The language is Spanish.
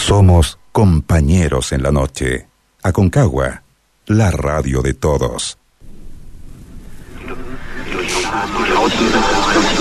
Somos compañeros en la noche. Aconcagua, la radio de todos.